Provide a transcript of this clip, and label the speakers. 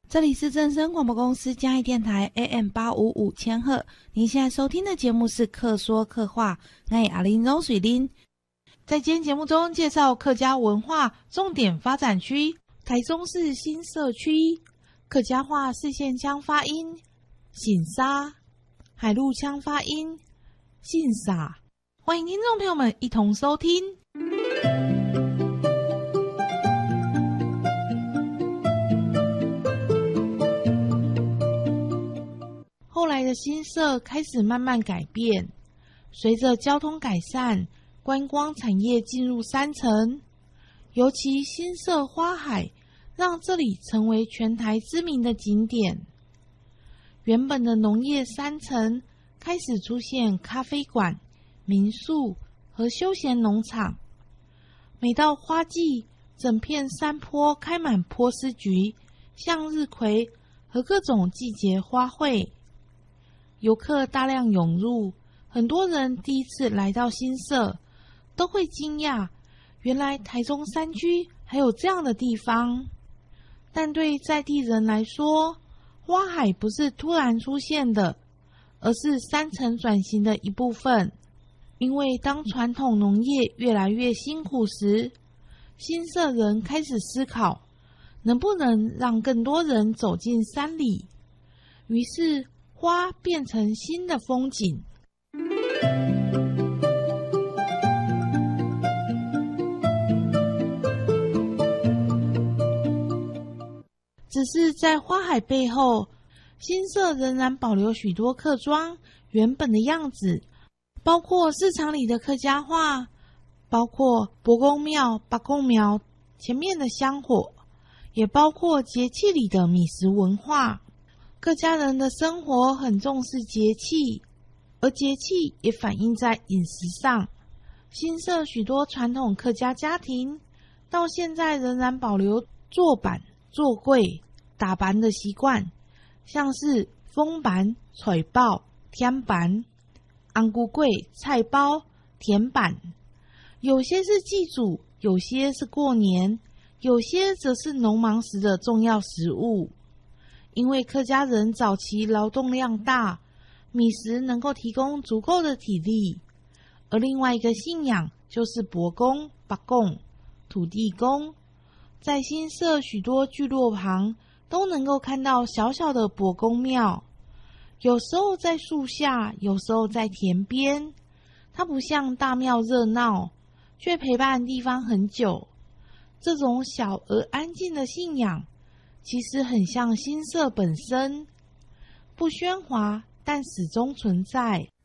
Speaker 1: 这里是正声广播公司嘉义电台 AM855千赫，您现在收听的节目是客说客话，我是阿玲容水玲。在今天节目中介绍客家文化重点发展区台中市新社区，客家话四线腔发音信沙，海陆腔发音信撒，欢迎听众朋友们一同收听。后来的新社开始慢慢改变，随着交通改善，观光产业进入山城，尤其新社花海让这里成为全台知名的景点。原本的农业山城开始出现咖啡馆、民宿和休闲农场。每到花季，整片山坡开满波斯菊、向日葵和各种季节花卉。游客大量涌入，很多人第一次来到新社都会惊讶，原来台中山区还有这样的地方。但对在地人来说，花海不是突然出现的，而是山城转型的一部分。因为当传统农业越来越辛苦时，新社人开始思考能不能让更多人走进山里，于是花变成新的风景。只是在花海背后，新社仍然保留许多客庄原本的样子，包括市场里的客家话，包括伯公庙、八公庙前面的香火，也包括节气里的米食文化。客家人的生活很重视节气，而节气也反映在饮食上。新社许多传统客家家庭到现在仍然保留做板、做粿、打板的习惯，像是风板、糗爆、天板、安菇粿、菜包、甜板。有些是祭祖，有些是过年，有些则是农忙时的重要食物。因为客家人早期劳动量大，米食能够提供足够的体力，而另外一个信仰就是伯公、八公、土地公。在新社许多聚落旁都能够看到小小的伯公庙，有时候在树下，有时候在田边。它不像大庙热闹，却陪伴地方很久。这种小而安静的信仰其实很像新社本身，不喧哗，但始终存在。